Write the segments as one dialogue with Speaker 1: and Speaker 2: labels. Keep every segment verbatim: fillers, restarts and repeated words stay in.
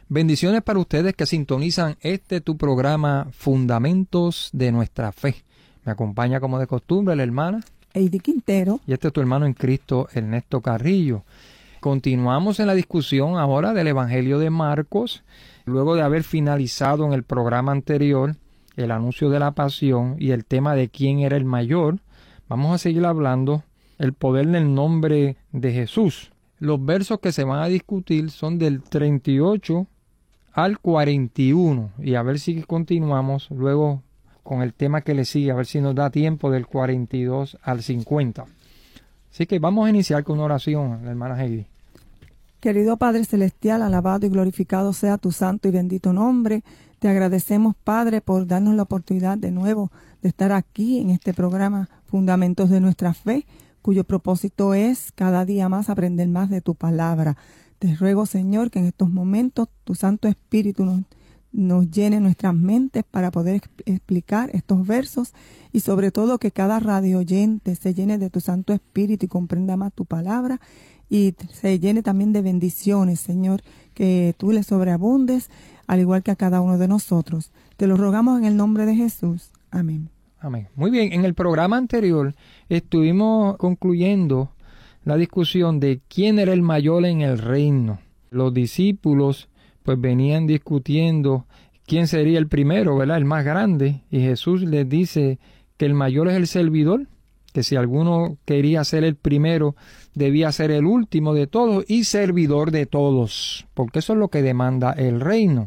Speaker 1: Bendiciones para ustedes que sintonizan este tu programa Fundamentos de Nuestra Fe. Me acompaña como de costumbre la hermana
Speaker 2: Eidy Quintero.
Speaker 1: Y este es tu hermano en Cristo, Ernesto Carrillo. Continuamos en la discusión ahora del Evangelio de Marcos, luego de haber finalizado en el programa anterior el anuncio de la pasión y el tema de quién era el mayor. Vamos a seguir hablando el poder del nombre de Jesús. Los versos que se van a discutir son del treinta y ocho al cuarenta y uno, y a ver si continuamos luego con el tema que le sigue, a ver si nos da tiempo del cuarenta y dos al cincuenta. Así que vamos a iniciar con una oración, la hermana Eidy.
Speaker 2: Querido Padre Celestial, alabado y glorificado sea tu santo y bendito nombre. Te agradecemos, Padre, por darnos la oportunidad de nuevo de estar aquí en este programa Fundamentos de Nuestra Fe, cuyo propósito es cada día más aprender más de tu palabra. Te ruego, Señor, que en estos momentos tu Santo Espíritu nos, nos llene nuestras mentes para poder explicar estos versos y sobre todo que cada radio oyente se llene de tu Santo Espíritu y comprenda más tu palabra y se llene también de bendiciones, Señor, que tú le sobreabundes, al igual que a cada uno de nosotros. Te lo rogamos en el nombre de Jesús. Amén.
Speaker 1: Amén. Muy bien, en el programa anterior estuvimos concluyendo la discusión de quién era el mayor en el reino. Los discípulos pues venían discutiendo quién sería el primero, ¿verdad? El más grande. Y Jesús les dice que el mayor es el servidor, que si alguno quería ser el primero, debía ser el último de todos y servidor de todos, porque eso es lo que demanda el reino.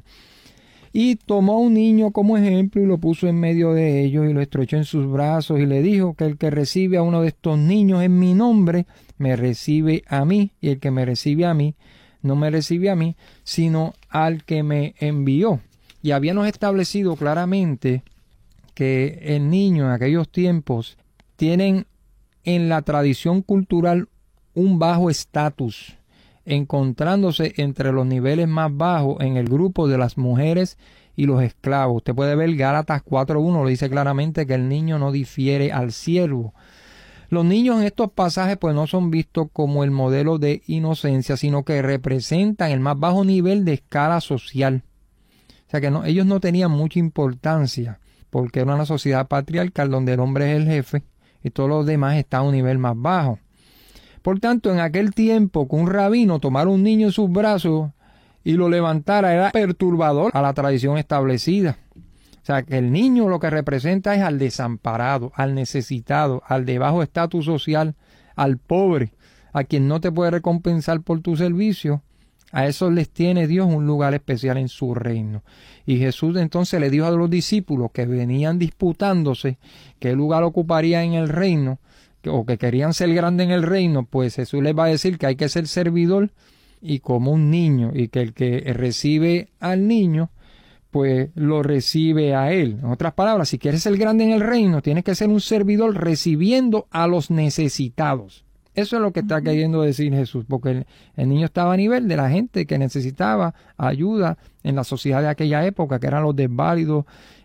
Speaker 1: Y tomó un niño como ejemplo y lo puso en medio de ellos y lo estrechó en sus brazos y le dijo que el que recibe a uno de estos niños en mi nombre, me recibe a mí, y el que me recibe a mí, no me recibe a mí, sino al que me envió. Y habíamos establecido claramente que el niño en aquellos tiempos tienen en la tradición cultural un bajo estatus, encontrándose entre los niveles más bajos en el grupo de las mujeres y los esclavos. Usted puede ver Gálatas cuatro uno, lo dice claramente que el niño no difiere al siervo. Los niños en estos pasajes pues no son vistos como el modelo de inocencia, sino que representan el más bajo nivel de escala social. O sea que no, ellos no tenían mucha importancia, porque era una sociedad patriarcal donde el hombre es el jefe y todos los demás están a un nivel más bajo. Por tanto, en aquel tiempo, que un rabino tomara un niño en sus brazos y lo levantara era perturbador a la tradición establecida. O sea, que el niño lo que representa es al desamparado, al necesitado, al de bajo estatus social, al pobre, a quien no te puede recompensar por tu servicio. A esos les tiene Dios un lugar especial en su reino. Y Jesús entonces le dijo a los discípulos que venían disputándose qué lugar ocuparía en el reino, o que querían ser grandes en el reino, pues Jesús les va a decir que hay que ser servidor y como un niño, y que el que recibe al niño, pues lo recibe a él. En otras palabras, si quieres ser grande en el reino, tienes que ser un servidor recibiendo a los necesitados. Eso es lo que está queriendo decir Jesús, porque el, el niño estaba a nivel de la gente que necesitaba ayuda en la sociedad de aquella época, que eran los desválidos,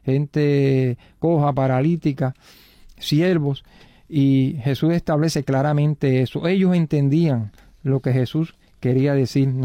Speaker 1: gente coja, paralítica, siervos. Y Jesús establece claramente eso. Ellos entendían lo que Jesús quería decir.